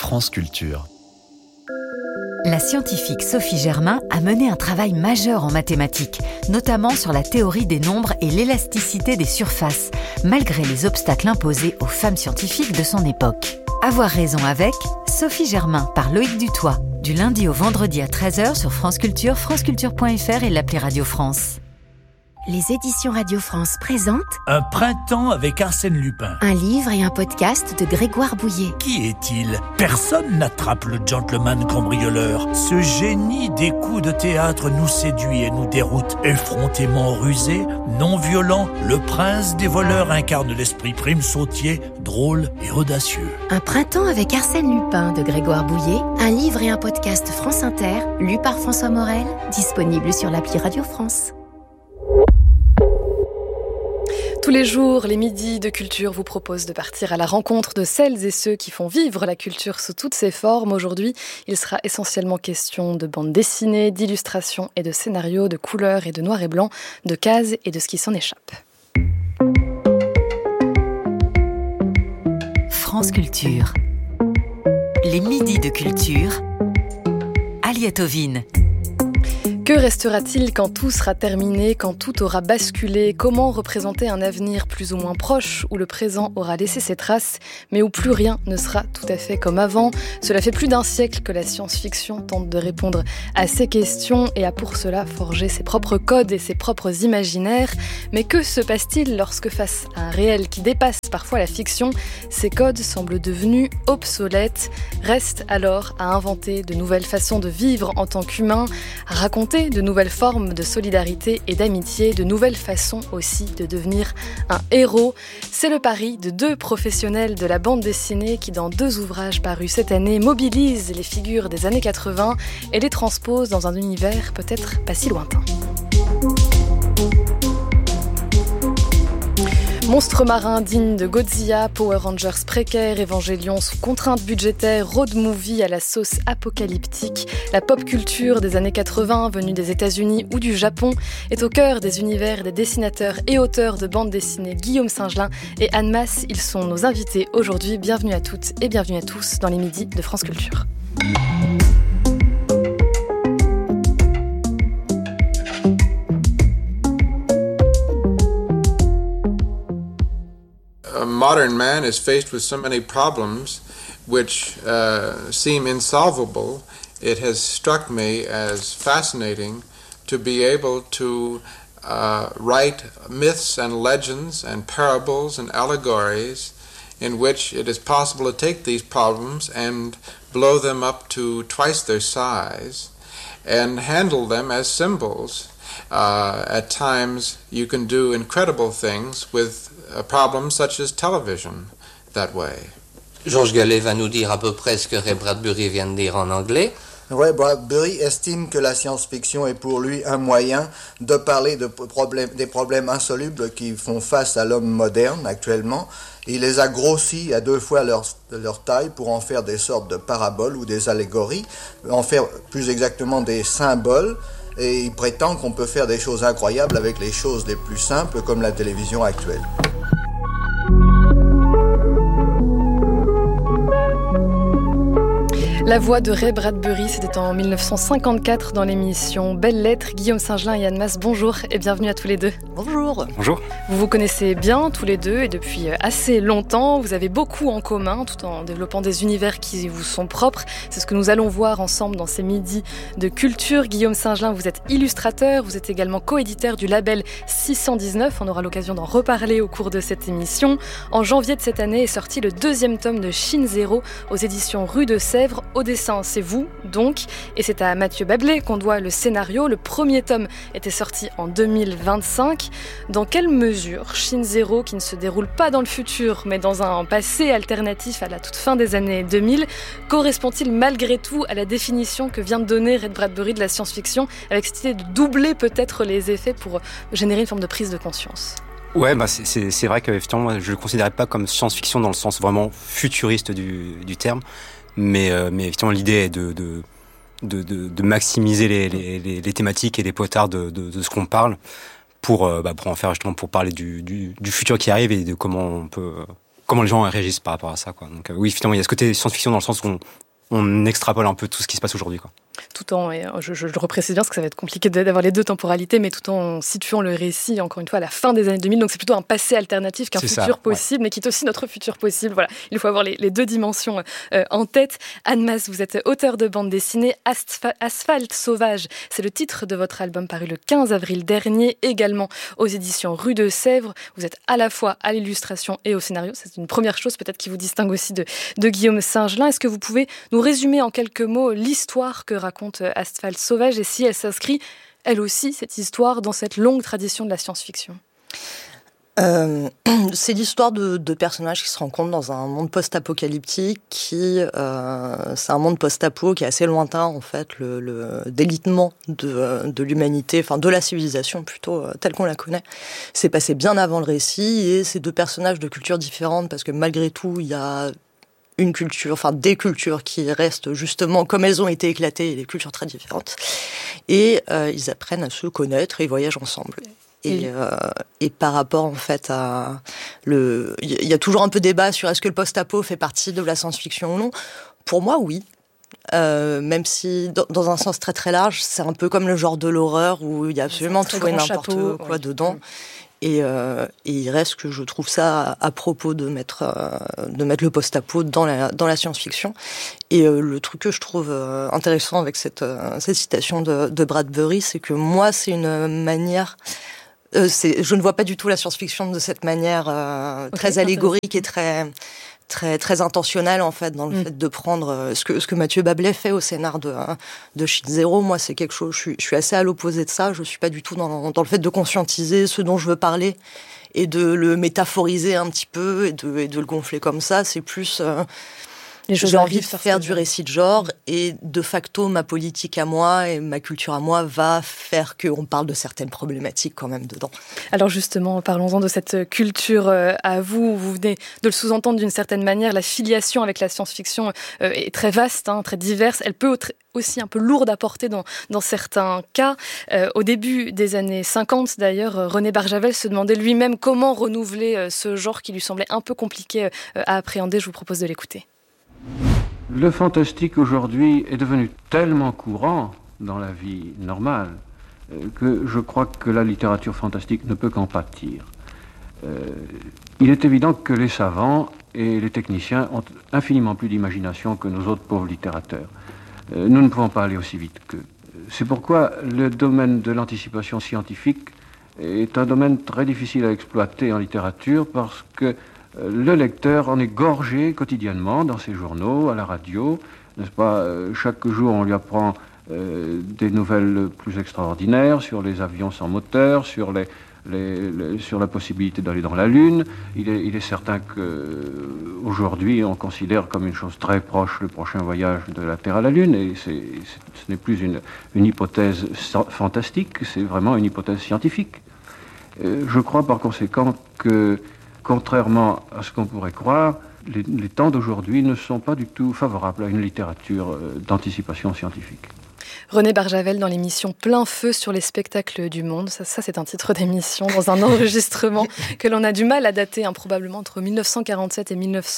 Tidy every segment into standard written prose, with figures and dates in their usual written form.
France Culture. La scientifique Sophie Germain a mené un travail majeur en mathématiques, notamment sur la théorie des nombres et l'élasticité des surfaces, malgré les obstacles imposés aux femmes scientifiques de son époque. Avoir raison avec Sophie Germain par Loïc Dutoit, du lundi au vendredi à 13h sur France Culture, franceculture.fr et l'appli Radio France. Les éditions Radio France présentent Un printemps avec Arsène Lupin. un livre et un podcast de Grégoire Bouillet. Qui est-il ? Personne n'attrape le gentleman cambrioleur. Ce génie des coups de théâtre nous séduit et nous déroute. Effrontément rusé, non violent, le prince des voleurs incarne l'esprit prime sautier, drôle et audacieux. Un printemps avec Arsène Lupin de Grégoire Bouillet, un livre et un podcast France Inter, lu par François Morel, disponible sur l'appli Radio France. Tous les jours, les midis de culture vous proposent de partir à la rencontre de celles et ceux qui font vivre la culture sous toutes ses formes. Aujourd'hui, il sera essentiellement question de bande dessinée, d'illustrations et de scénarios, de couleurs et de noir et blanc, de cases et de ce qui s'en échappe. France Culture. Les midis de culture. Aliette Ovine. Que restera-t-il quand tout sera terminé, quand tout aura basculé ? Comment représenter un avenir plus ou moins proche, où le présent aura laissé ses traces, mais où plus rien ne sera tout à fait comme avant ? Cela fait plus d'un siècle que la science-fiction tente de répondre à ces questions et a pour cela forgé ses propres codes et ses propres imaginaires. Mais que se passe-t-il lorsque, face à un réel qui dépasse parfois la fiction, ces codes semblent devenus obsolètes ? Reste alors à inventer de nouvelles façons de vivre en tant qu'humain, à raconter de nouvelles formes de solidarité et d'amitié, de nouvelles façons aussi de devenir un héros. C'est le pari de deux professionnels de la bande dessinée qui, dans deux ouvrages parus cette année, mobilisent les figures des années 80 et les transposent dans un univers peut-être pas si lointain. Monstres marins dignes de Godzilla, Power Rangers précaires, Évangélion sous contraintes budgétaires, road movie à la sauce apocalyptique, la pop culture des années 80 venue des États-Unis ou du Japon est au cœur des univers des dessinateurs et auteurs de bande dessinée Guillaume Singelin et Anne Masse. Ils sont nos invités aujourd'hui. Bienvenue à toutes et bienvenue à tous dans les midis de France Culture. Modern man is faced with so many problems which seem insolvable. It has struck me as fascinating to be able to write myths and legends and parables and allegories in which it is possible to take these problems and blow them up to twice their size and handle them as symbols. At times you can do incredible things with problems such as television that way. Georges Gallet va nous dire à peu près ce que Ray Bradbury vient de dire en anglais. Ray Bradbury estime que la science-fiction est pour lui un moyen de parler des problèmes insolubles qui font face à l'homme moderne actuellement. Il les a grossis à deux fois leur taille pour en faire des sortes de paraboles ou des allégories, en faire plus exactement des symboles. Et il prétend qu'on peut faire des choses incroyables avec les choses les plus simples comme la télévision actuelle. La voix de Ray Bradbury, c'était en 1954 dans l'émission Belles Lettres. Guillaume Singelin et Anne Masse, bonjour et bienvenue à tous les deux. Bonjour. Bonjour. Vous vous connaissez bien tous les deux et depuis assez longtemps. Vous avez beaucoup en commun tout en développant des univers qui vous sont propres. C'est ce que nous allons voir ensemble dans ces midis de culture. Guillaume Singelin, vous êtes illustrateur, vous êtes également coéditeur du label 619. On aura l'occasion d'en reparler au cours de cette émission. En janvier de cette année est sorti le deuxième tome de Chine Zéro aux éditions Rue de Sèvres. Au dessin, c'est vous, donc, et c'est à Mathieu Bablé qu'on doit le scénario. Le premier tome était sorti en 2025. Dans quelle mesure Chine Zéro, qui ne se déroule pas dans le futur, mais dans un passé alternatif à la toute fin des années 2000, correspond-il malgré tout à la définition que vient de donner Ray Bradbury de la science-fiction, avec cette idée de doubler peut-être les effets pour générer une forme de prise de conscience ? Ouais, c'est vrai que moi, je le considérais pas comme science-fiction dans le sens vraiment futuriste du terme. Mais effectivement, l'idée est de maximiser les thématiques et les potards de ce qu'on parle pour en faire justement pour parler du futur qui arrive et de comment comment les gens réagissent par rapport à ça, quoi. Donc oui, finalement, il y a ce côté science-fiction dans le sens où on extrapole un peu tout ce qui se passe aujourd'hui, quoi. Tout en, et je le reprécise bien parce que ça va être compliqué d'avoir les deux temporalités, mais tout en situant le récit, encore une fois, à la fin des années 2000. Donc c'est plutôt un passé alternatif qu'un futur possible, mais qui est aussi notre futur possible. Voilà, il faut avoir les deux dimensions en tête. Anne Mas, vous êtes auteur de bande dessinée. Asphalte sauvage, c'est le titre de votre album paru le 15 avril dernier, également aux éditions Rue de Sèvres. Vous êtes à la fois à l'illustration et au scénario. C'est une première chose peut-être qui vous distingue aussi de Guillaume Singelin. Est-ce que vous pouvez nous résumer en quelques mots l'histoire que raconte Asphalte sauvage et si elle s'inscrit, elle aussi, cette histoire, dans cette longue tradition de la science-fiction? C'est l'histoire de personnages qui se rencontrent dans un monde post-apocalyptique c'est un monde post-apo qui est assez lointain, en fait, le délitement de l'humanité, enfin de la civilisation plutôt, telle qu'on la connaît. C'est passé bien avant le récit et c'est deux personnages de cultures différentes parce que malgré tout, il y a une culture, enfin des cultures qui restent justement comme elles ont été éclatées, des cultures très différentes. Et ils apprennent à se connaître et ils voyagent ensemble. Et par rapport en fait à il y a toujours un peu débat sur est-ce que le post-apo fait partie de la science-fiction ou non. Pour moi, oui. Même si dans un sens très très large, c'est un peu comme le genre de l'horreur où il y a absolument tout et n'importe quoi dedans. Et il reste que je trouve ça à propos de mettre le post-apo dans la science-fiction. Et le truc que je trouve intéressant avec cette citation de Bradbury, c'est que moi, c'est une manière... je ne vois pas du tout la science-fiction de cette manière très allégorique et très intentionnel en fait dans le fait de prendre ce que Mathieu Bablet fait au scénar de Shield Zero. Moi, c'est quelque chose, je suis assez à l'opposé de ça. Je suis pas du tout dans le fait de conscientiser ce dont je veux parler et de le métaphoriser un petit peu et de le gonfler comme ça. C'est plus j'ai envie de faire du récit de genre et de facto ma politique à moi et ma culture à moi va faire qu'on parle de certaines problématiques quand même dedans. Alors justement, parlons-en de cette culture à vous. Vous venez de le sous-entendre d'une certaine manière. La filiation avec la science-fiction est très vaste, très diverse. Elle peut être aussi un peu lourde à porter dans certains cas. Au début des années 50 d'ailleurs, René Barjavel se demandait lui-même comment renouveler ce genre qui lui semblait un peu compliqué à appréhender. Je vous propose de l'écouter. Le fantastique aujourd'hui est devenu tellement courant dans la vie normale que je crois que la littérature fantastique ne peut qu'en pâtir. Il est évident que les savants et les techniciens ont infiniment plus d'imagination que nos autres pauvres littérateurs. Nous ne pouvons pas aller aussi vite qu'eux. C'est pourquoi le domaine de l'anticipation scientifique est un domaine très difficile à exploiter en littérature parce que le lecteur en est gorgé quotidiennement dans ses journaux, à la radio, n'est-ce pas? Chaque jour, on lui apprend des nouvelles plus extraordinaires sur les avions sans moteur, sur la possibilité d'aller dans la Lune. Il est certain qu'aujourd'hui, on considère comme une chose très proche le prochain voyage de la Terre à la Lune, et ce n'est plus une hypothèse fantastique, c'est vraiment une hypothèse scientifique. Je crois par conséquent que contrairement à ce qu'on pourrait croire, les temps d'aujourd'hui ne sont pas du tout favorables à une littérature d'anticipation scientifique. René Barjavel dans l'émission Plein Feu sur les spectacles du monde. Ça c'est un titre d'émission dans un enregistrement que l'on a du mal à dater, probablement entre 1947 et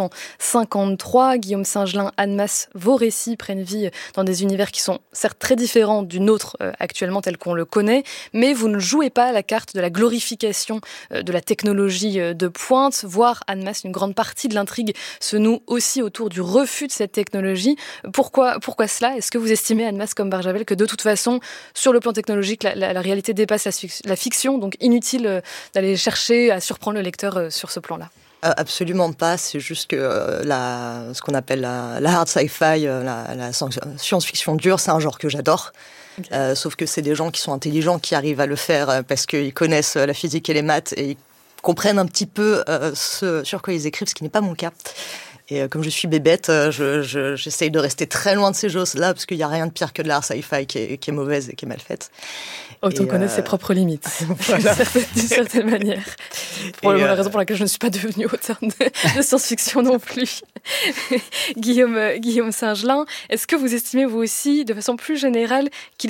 1953. Guillaume Singelin, Anne Mas, vos récits prennent vie dans des univers qui sont certes très différents du nôtre actuellement tel qu'on le connaît, mais vous ne jouez pas la carte de la glorification de la technologie de pointe, voire Anne Mas, une grande partie de l'intrigue se noue aussi autour du refus de cette technologie. Pourquoi cela? Est-ce que vous estimez, Anne Mas comme Barjavel, que de toute façon, sur le plan technologique, la réalité dépasse la fiction, donc inutile d'aller chercher à surprendre le lecteur sur ce plan-là? Absolument pas, c'est juste que ce qu'on appelle la hard sci-fi, la science-fiction dure, c'est un genre que j'adore. Okay. Sauf que c'est des gens qui sont intelligents, qui arrivent à le faire parce qu'ils connaissent la physique et les maths et ils comprennent un petit peu ce sur quoi ils écrivent, ce qui n'est pas mon cas. Et comme je suis bébête, j'essaye de rester très loin de ces choses-là, parce qu'il n'y a rien de pire que de l'art sci-fi qui est mauvaise et qui est mal faite. Autant connaître ses propres limites, voilà. D'une certaine manière. Probablement la raison pour laquelle je ne suis pas devenue auteur de science-fiction non plus. Guillaume Singelin, est-ce que vous estimez, vous aussi, de façon plus générale, qu'il est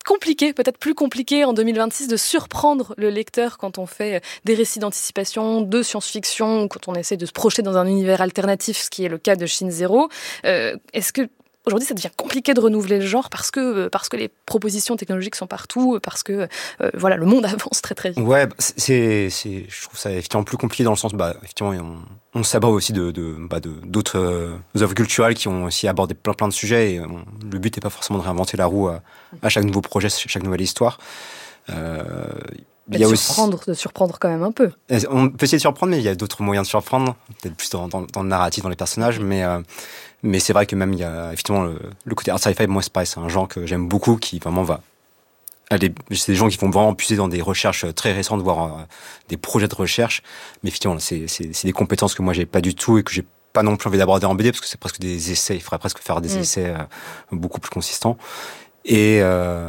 compliqué, peut-être plus compliqué en 2026 de surprendre le lecteur quand on fait des récits d'anticipation, de science-fiction, quand on essaie de se projeter dans un univers alternatif, ce qui est le cas de Shin Zero. Est-ce que aujourd'hui, ça devient compliqué de renouveler le genre parce que les propositions technologiques sont partout, parce que le monde avance très très vite. Ouais, je trouve ça effectivement plus compliqué dans le sens, effectivement, on s'abreuve aussi d'autres œuvres culturelles qui ont aussi abordé plein de sujets. Et le but n'est pas forcément de réinventer la roue à chaque nouveau projet, chaque nouvelle histoire. Il y a de surprendre quand même un peu. On peut essayer de surprendre, mais il y a d'autres moyens de surprendre, peut-être plus dans le narratif, dans les personnages, mais c'est vrai que même il y a effectivement le côté art sci-fi. Moi, c'est pareil, c'est un genre que j'aime beaucoup, qui vraiment c'est des gens qui vont vraiment puiser dans des recherches très récentes, voire des projets de recherche. Mais effectivement, c'est des compétences que moi j'ai pas du tout et que j'ai pas non plus envie d'aborder en BD, parce que c'est presque des essais. Il faudrait presque faire des essais beaucoup plus consistants. Et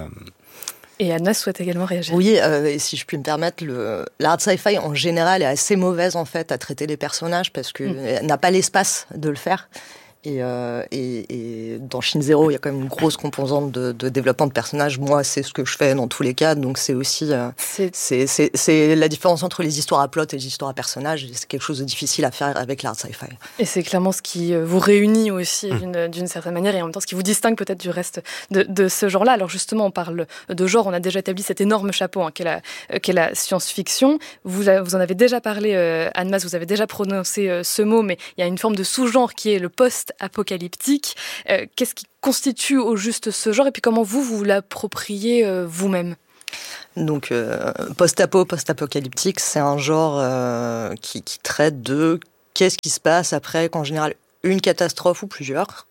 Anna souhaite également réagir. Oui, et si je puis me permettre, l'art sci-fi en général est assez mauvaise en fait à traiter les personnages parce qu'elle n'a pas l'espace de le faire. Et dans Shin Zero, il y a quand même une grosse composante de développement de personnages. Moi, c'est ce que je fais dans tous les cas, donc c'est aussi c'est la différence entre les histoires à plot et les histoires à personnages. C'est quelque chose de difficile à faire avec l'art sci-fi. Et c'est clairement ce qui vous réunit aussi d'une certaine manière, et en même temps ce qui vous distingue peut-être du reste de ce genre-là. Alors justement, on parle de genre, on a déjà établi cet énorme chapeau qu'est la science-fiction. Vous en avez déjà parlé, Anne-Mas, vous avez déjà prononcé ce mot, mais il y a une forme de sous-genre qui est le post-apocalyptique. Qu'est-ce qui constitue au juste ce genre, et puis comment vous l'appropriez vous-même? Donc, post-apocalyptique, c'est un genre qui traite de qu'est-ce qui se passe après qu'en général une catastrophe ou plusieurs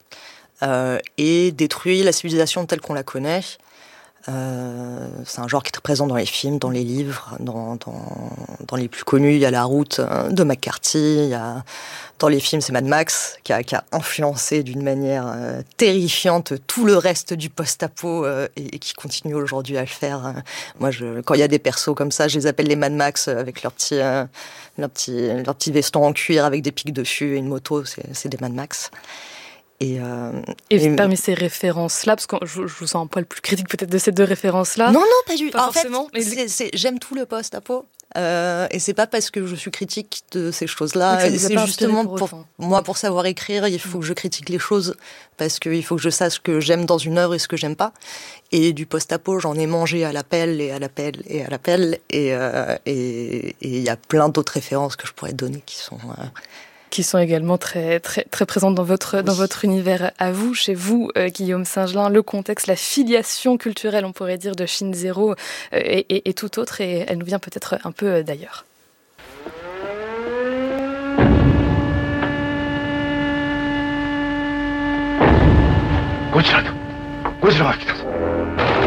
et détruit la civilisation telle qu'on la connaît. C'est un genre qui est très présent dans les films, dans les livres, dans les plus connus. Il y a La Route de McCarthy, dans les films, c'est Mad Max qui a influencé d'une manière terrifiante tout le reste du post-apo et qui continue aujourd'hui à le faire. Moi, quand il y a des persos comme ça, je les appelle les Mad Max avec leur petit veston en cuir avec des pics dessus et une moto, c'est des Mad Max. Et parmi ces références-là, parce que je vous sens un poil plus critique peut-être de ces deux références-là. Non, pas du tout. En forcément. Fait, j'aime tout le post-apo. Et c'est pas parce que je suis critique de ces choses-là. C'est justement pour savoir écrire, il faut que je critique les choses parce qu'il faut que je sache ce que j'aime dans une œuvre et ce que j'aime pas. Et du post-apo, j'en ai mangé à l'appel et à l'appel et à l'appel. Et il y a plein d'autres références que je pourrais donner qui sont également très, très, très présentes dans votre univers à vous, chez vous, Guillaume Singelin, le contexte, la filiation culturelle, on pourrait dire, de Shin Zero et tout autre, et elle nous vient peut-être un peu d'ailleurs. Godzillaが来たぞ。